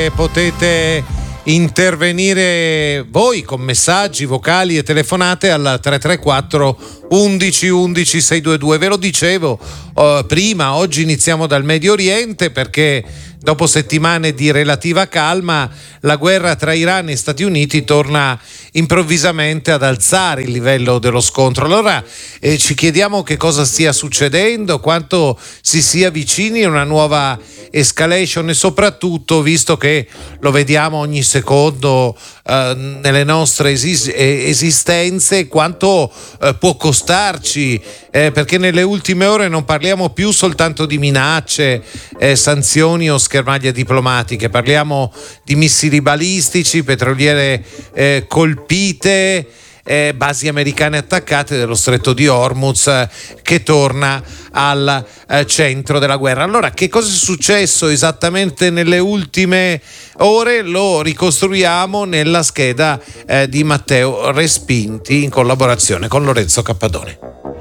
che potete intervenire voi con messaggi vocali e telefonate al 334 11 11 622. Ve lo dicevo prima, oggi iniziamo dal Medio Oriente perché dopo settimane di relativa calma la guerra tra Iran e Stati Uniti torna improvvisamente ad alzare il livello dello scontro. Allora ci chiediamo che cosa stia succedendo, quanto si sia vicini a una nuova escalation e soprattutto, visto che lo vediamo ogni secondo nelle nostre esistenze, quanto può costarci, perché nelle ultime ore non parliamo più soltanto di minacce, sanzioni o schermaglie diplomatiche, parliamo di missili balistici, petroliere colpite, basi americane attaccate dello stretto di Hormuz che torna al centro della guerra. Allora, che cosa è successo esattamente nelle ultime ore? Lo ricostruiamo nella scheda di Matteo Respinti in collaborazione con Lorenzo Cappadone.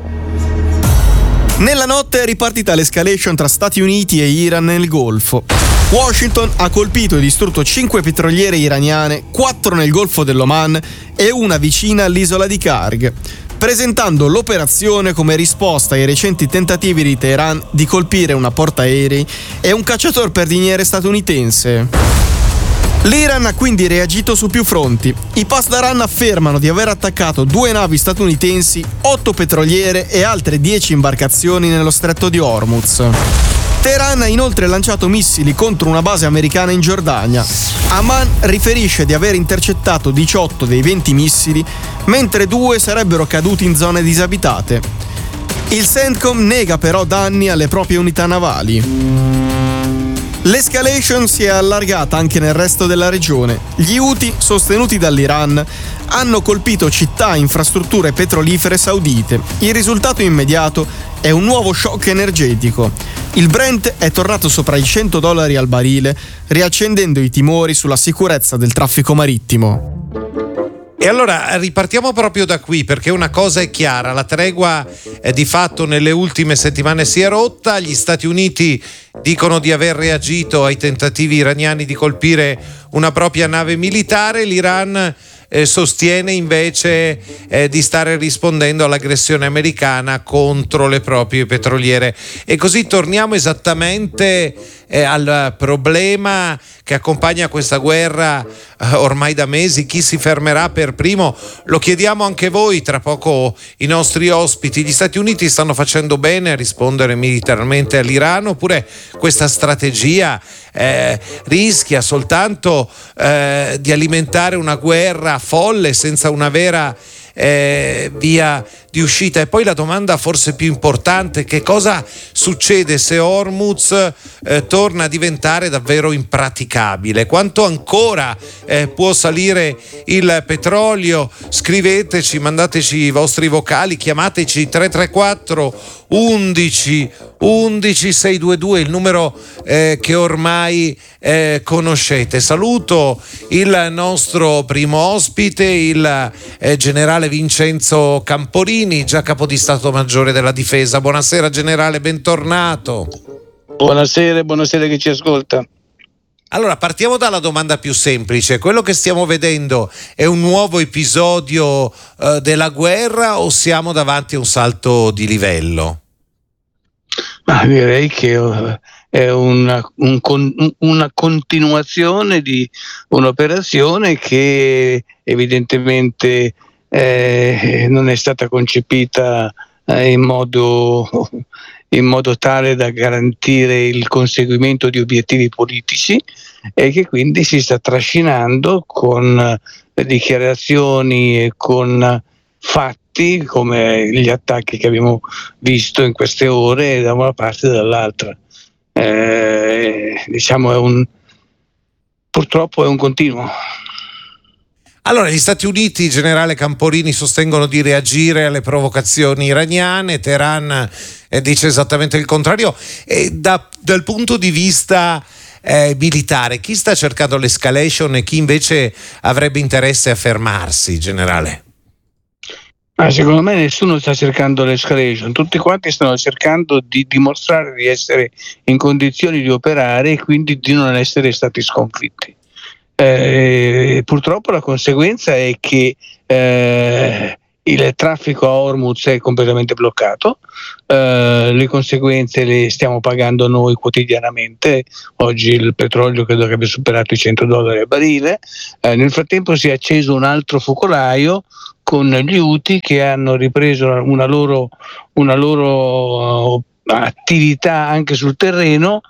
Nella notte è ripartita l'escalation tra Stati Uniti e Iran nel Golfo. Washington ha colpito e distrutto 5 petroliere iraniane, 4 nel Golfo dell'Oman e una vicina all'isola di Karg, presentando l'operazione come risposta ai recenti tentativi di Teheran di colpire una portaerei e un cacciatorpediniere statunitense. L'Iran ha quindi reagito su più fronti. I Pasdaran affermano di aver attaccato 2 navi statunitensi, 8 petroliere e altre 10 imbarcazioni nello stretto di Hormuz. Teheran ha inoltre lanciato missili contro una base americana in Giordania. Amman riferisce di aver intercettato 18 dei 20 missili, mentre 2 sarebbero caduti in zone disabitate. Il CENTCOM nega però danni alle proprie unità navali. L'escalation si è allargata anche nel resto della regione. Gli Houthi, sostenuti dall'Iran, hanno colpito città e infrastrutture petrolifere saudite. Il risultato immediato è un nuovo shock energetico. Il Brent è tornato sopra i $100 al barile, riaccendendo i timori sulla sicurezza del traffico marittimo. E allora ripartiamo proprio da qui, perché una cosa è chiara: la tregua di fatto nelle ultime settimane si è rotta. Gli Stati Uniti dicono di aver reagito ai tentativi iraniani di colpire una propria nave militare. L'Iran sostiene invece di stare rispondendo all'aggressione americana contro le proprie petroliere. E così torniamo esattamente al problema che accompagna questa guerra ormai da mesi. Chi si fermerà per primo? Lo chiediamo anche voi, tra poco i nostri ospiti. Gli Stati Uniti stanno facendo bene a rispondere militarmente all'Iran, oppure questa strategia rischia soltanto di alimentare una guerra folle senza una vera via di uscita? E poi la domanda forse più importante: che cosa succede se Hormuz torna a diventare davvero impraticabile? Quanto ancora può salire il petrolio? Scriveteci, mandateci i vostri vocali, chiamateci 334 11 11 622, il numero che ormai conoscete. Saluto il nostro primo ospite, il generale Vincenzo Camporini, già capo di Stato Maggiore della Difesa. Buonasera generale, bentornato. Buonasera che ci ascolta. Allora, partiamo dalla domanda più semplice: quello che stiamo vedendo è un nuovo episodio della guerra o siamo davanti a un salto di livello? Ma direi che è una continuazione di un'operazione che evidentemente non è stata concepita in modo tale da garantire il conseguimento di obiettivi politici, e che quindi si sta trascinando con dichiarazioni e con fatti come gli attacchi che abbiamo visto in queste ore da una parte e dall'altra. Diciamo purtroppo è un continuo. Allora, gli Stati Uniti, generale Camporini, sostengono di reagire alle provocazioni iraniane. Teheran dice esattamente il contrario. E dal punto di vista militare, chi sta cercando l'escalation e chi invece avrebbe interesse a fermarsi, generale? Secondo me nessuno sta cercando l'escalation, tutti quanti stanno cercando di dimostrare di essere in condizioni di operare e quindi di non essere stati sconfitti. Purtroppo la conseguenza è che il traffico a Hormuz è completamente bloccato, le conseguenze le stiamo pagando noi quotidianamente. Oggi il petrolio credo che abbia superato i $100 a barile. Nel frattempo si è acceso un altro focolaio con gli Houthi che hanno ripreso una loro attività anche sul terreno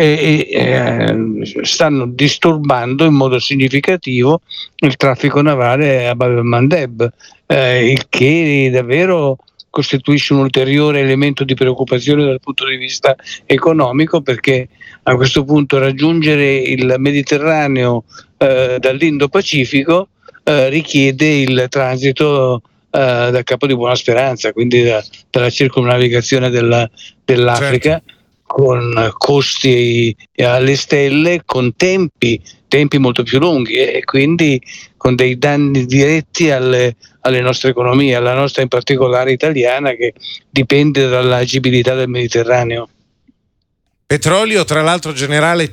e stanno disturbando in modo significativo il traffico navale a Bab el-Mandeb, il che davvero costituisce un ulteriore elemento di preoccupazione dal punto di vista economico, perché a questo punto raggiungere il Mediterraneo dall'Indo-Pacifico richiede il transito dal Capo di Buona Speranza, quindi dalla circumnavigazione dell'Africa, certo, con costi alle stelle, con tempi molto più lunghi e quindi con dei danni diretti alle nostre economie, alla nostra in particolare italiana, che dipende dall'agibilità del Mediterraneo. Petrolio, tra l'altro, generale,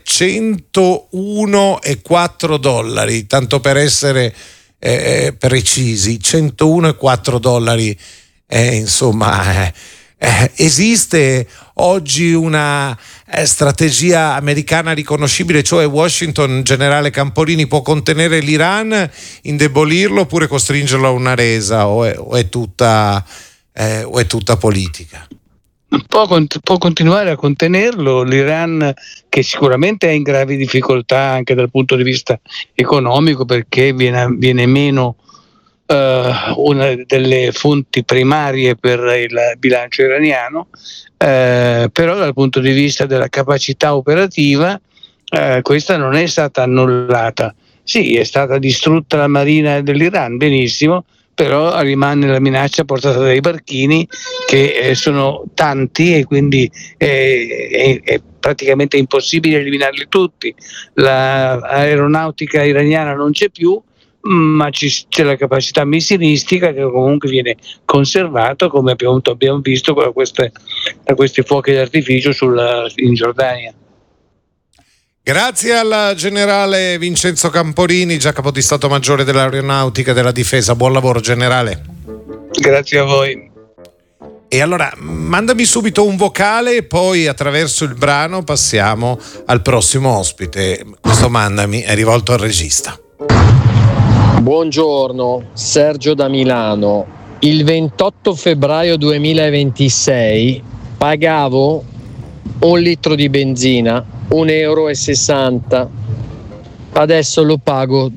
$101,4, tanto per essere precisi, $101,4. Insomma, esiste oggi una strategia americana riconoscibile, cioè Washington, generale Camporini, può contenere l'Iran, indebolirlo oppure costringerlo a una resa, o è tutta politica? Può continuare a contenerlo l'Iran, che sicuramente è in gravi difficoltà anche dal punto di vista economico, perché viene meno una delle fonti primarie per il bilancio iraniano, però dal punto di vista della capacità operativa questa non è stata annullata. Sì, è stata distrutta la marina dell'Iran, benissimo, però rimane la minaccia portata dai barchini, che sono tanti e quindi è praticamente impossibile eliminarli tutti. L'aeronautica iraniana non c'è più, ma c'è la capacità missilistica che comunque viene conservata, come abbiamo visto da questi fuochi d'artificio in Giordania. Grazie al generale Vincenzo Camporini, già capo di Stato Maggiore dell'Aeronautica e della Difesa. Buon lavoro, generale. Grazie a voi. E allora mandami subito un vocale e poi attraverso il brano passiamo al prossimo ospite. Questo mandami è rivolto al regista. Buongiorno, Sergio da Milano. Il 28 febbraio 2026 pagavo 1 litro di benzina €1,60, adesso lo pago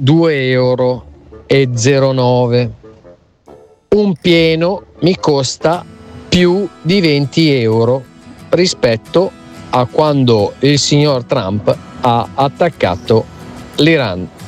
€2,09. Un pieno mi costa più di €20 rispetto a quando il signor Trump ha attaccato l'Iran.